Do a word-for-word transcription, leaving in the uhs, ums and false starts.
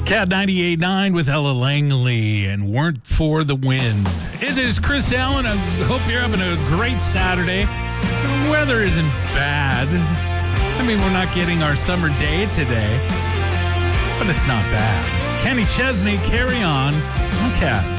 Cat ninety-eight point nine with Ella Langley and Weren't for the Wind. It is Chris Allen. I hope you're having a great Saturday. The weather isn't bad. I mean, we're not getting our summer day today, but it's not bad. Kenny Chesney, Carry On. On Cat.